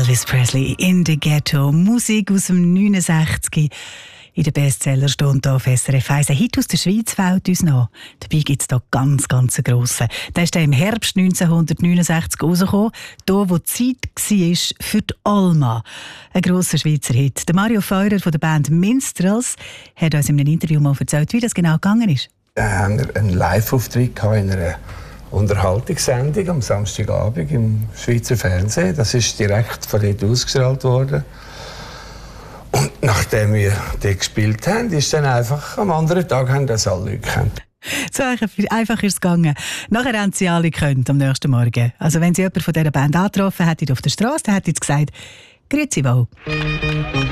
Elvis Presley in the Ghetto. Musik aus dem 69 in der Bestsellerstunde auf SRF 1. Ein Hit aus der Schweiz fällt uns noch. Dabei gibt es da ganz einen grossen. Der ist im Herbst 1969 rausgekommen, da wo die Zeit war für die Alma. Ein grosser Schweizer Hit. Der Mario Feurer von der Band Minstrels hat uns in einem Interview mal erzählt, wie das genau gegangen ist. Wir haben einen Live-Auftritt in einer Unterhaltungssendung am Samstagabend im Schweizer Fernsehen. Das ist direkt von dort ausgestrahlt worden. Und nachdem wir dort gespielt haben, ist dann einfach am anderen Tag haben das alle gekannt. So einfach ist es gegangen. Nachher haben sie alle gekannt am nächsten Morgen. Also wenn sie jemanden von dieser Band angetroffen hätten auf der Straße, dann hätten sie gesagt, «Grüezi wohl.»